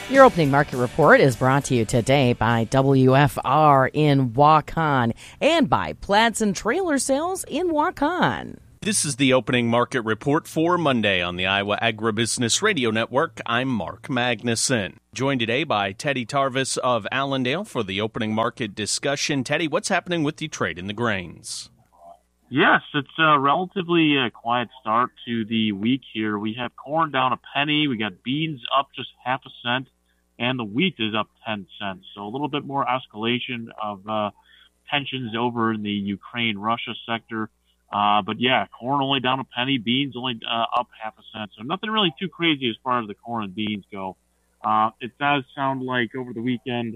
Your opening market report is brought to you today by WFR in Waukon and by Platson Trailer Sales in Waukon. This is the opening market report for Monday on the Iowa Agribusiness Radio Network. I'm Mark Magnuson. Joined today by Teddy Tarvis of Allendale for the opening market discussion. Teddy, what's happening with the trade in the grains? Yes, it's a relatively quiet start to the week here. We have corn down a penny. We got beans up just half a cent. And the wheat is up 10 cents. So a little bit more escalation of tensions over in the Ukraine-Russia sector. But yeah, corn only down a penny, beans only up half a cent. So nothing really too crazy as far as the corn and beans go. It does sound like over the weekend,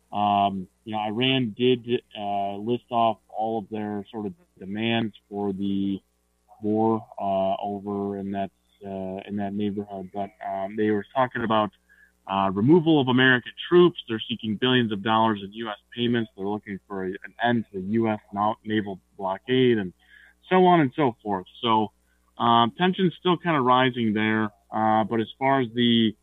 Iran did list off all of their sort of demands for the war over in that neighborhood. But they were talking about removal of American troops. They're seeking billions of dollars in U.S. payments. They're looking for an end to the U.S. naval blockade and so on and so forth. So tension's still kind of rising there. But as far as the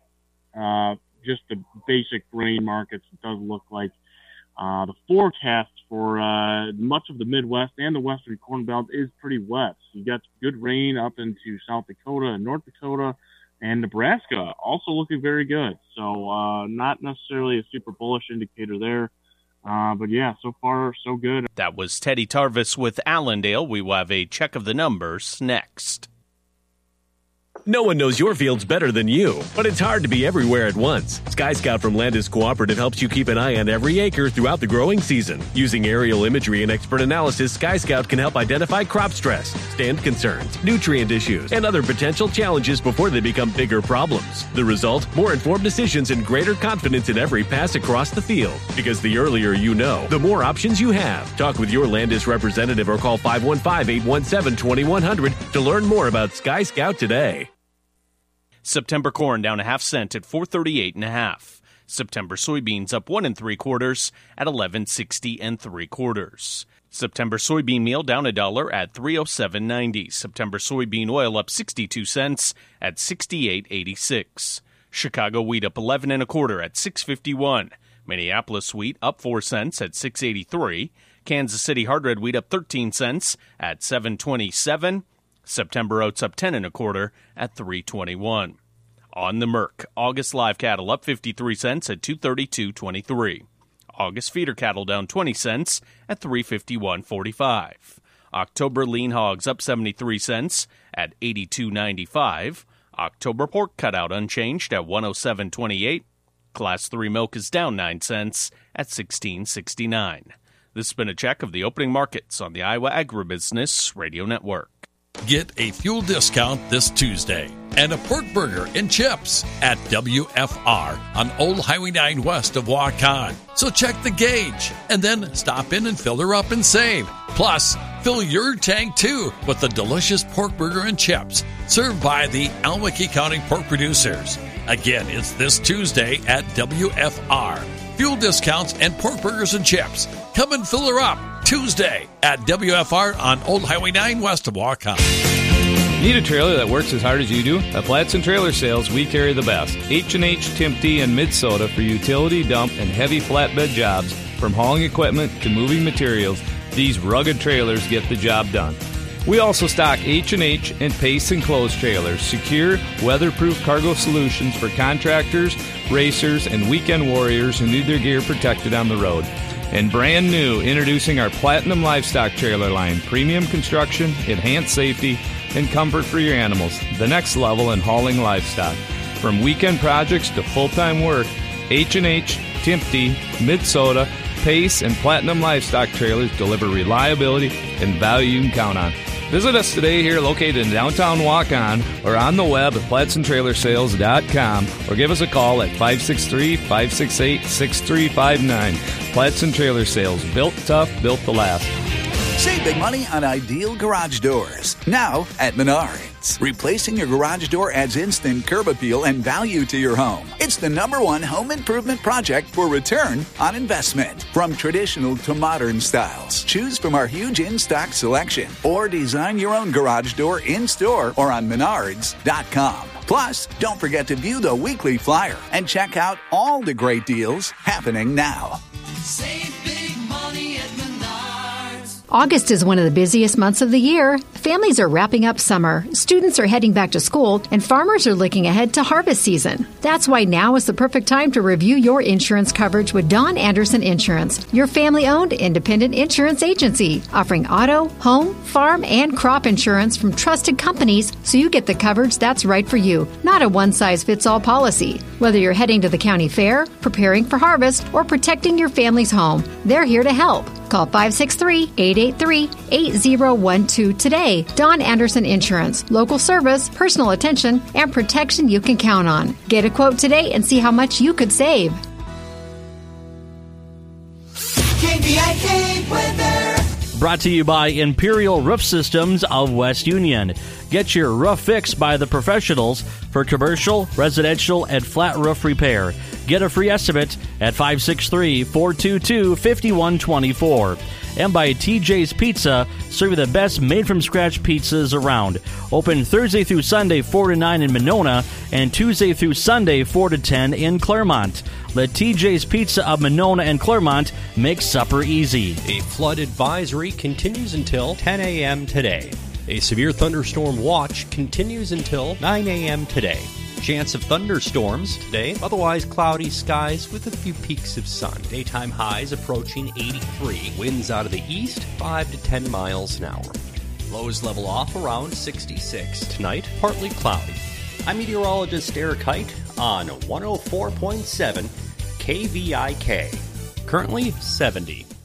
just the basic grain markets, it does look like the forecast for much of the Midwest and the Western Corn Belt is pretty wet. So you got good rain up into South Dakota and North Dakota. And Nebraska also looking very good. So not necessarily a super bullish indicator there. But yeah, so far, so good. That was Teddy Tarvis with Allendale. We will have a check of the numbers next. No one knows your fields better than you, but it's hard to be everywhere at once. Sky Scout from Landis Cooperative helps you keep an eye on every acre throughout the growing season. Using aerial imagery and expert analysis, Sky Scout can help identify crop stress, stand concerns, nutrient issues, and other potential challenges before they become bigger problems. The result? More informed decisions and greater confidence in every pass across the field. Because the earlier you know, the more options you have. Talk with your Landis representative or call 515-817-2100 to learn more about Sky Scout today. September corn down a half cent at $4.38 1/2. September soybeans up 1 3/4 at $11.60 3/4. September soybean meal down $1 at $307.90. September soybean oil up 62 cents at $68.86. Chicago wheat up 11 1/4 at $6.51. Minneapolis wheat up 4 cents at $6.83. Kansas City hard red wheat up 13 cents at $7.27. September oats up 10 1/4 at $3.21. On the Merc, August live cattle up 53 cents at $232.23. August feeder cattle down 20 cents at $351.45. October lean hogs up 73 cents at $82.95. October pork cutout unchanged at $107.28. Class 3 milk is down 9 cents at $16.69. This has been a check of the opening markets on the Iowa Agribusiness Radio Network. Get a fuel discount this Tuesday and a pork burger and chips at WFR on Old Highway 9 west of Waukon. So check the gauge and then stop in and fill her up and save. Plus, fill your tank too with the delicious pork burger and chips served by the Almaky County Pork Producers. Again, it's this Tuesday at WFR. Fuel discounts and pork burgers and chips. Come and fill her up Tuesday at WFR on Old Highway 9 west of Waukon. Need a trailer that works as hard as you do? At Platson Trailer Sales, we carry the best. H&H, Timpty, and Minnesota for utility, dump, and heavy flatbed jobs. From hauling equipment to moving materials, these rugged trailers get the job done. We also stock H&H and Pace enclosed trailers, secure, weatherproof cargo solutions for contractors, racers, and weekend warriors who need their gear protected on the road. And brand new, introducing our Platinum Livestock Trailer line. Premium construction, enhanced safety, and comfort for your animals. The next level in hauling livestock. From weekend projects to full-time work, H&H, Timpty, Minnesota, Pace, and Platinum Livestock Trailers deliver reliability and value you can count on. Visit us today here located in downtown Waukon or on the web at PlatsonTrailerSales.com or give us a call at 563-568-6359. Platson Trailer Sales. Built tough, built to last. Save big money on ideal garage doors. Now at Menards. Replacing your garage door adds instant curb appeal and value to your home. It's the #1 home improvement project for return on investment. From traditional to modern styles, choose from our huge in-stock selection or design your own garage door in-store or on Menards.com. Plus, don't forget to view the weekly flyer and check out all the great deals happening now. Save big money at Menards. August is one of the busiest months of the year. Families are wrapping up summer, students are heading back to school, and farmers are looking ahead to harvest season. That's why now is the perfect time to review your insurance coverage with Don Anderson Insurance, your family-owned independent insurance agency, offering auto, home, farm, and crop insurance from trusted companies so you get the coverage that's right for you, not a one-size-fits-all policy. Whether you're heading to the county fair, preparing for harvest, or protecting your family's home, they're here to help. Call 563-883-8012 today. Don Anderson Insurance. Local service, personal attention, and protection you can count on. Get a quote today and see how much you could save. KVIK weather. Brought to you by Imperial Roof Systems of West Union. Get your roof fixed by the professionals for commercial, residential, and flat roof repair. Get a free estimate at 563-422-5124. And by TJ's Pizza, serving the best made-from-scratch pizzas around. Open Thursday through Sunday, 4 to 9 in Monona, and Tuesday through Sunday, 4 to 10 in Claremont. Let TJ's Pizza of Monona and Claremont make supper easy. A flood advisory continues until 10 a.m. today. A severe thunderstorm watch continues until 9 a.m. today. Chance of thunderstorms today, otherwise cloudy skies with a few peaks of sun. Daytime highs approaching 83. Winds out of the east, 5 to 10 miles an hour. Lows level off around 66. Tonight, partly cloudy. I'm meteorologist Eric Height on 104.7 KVIK. Currently 70.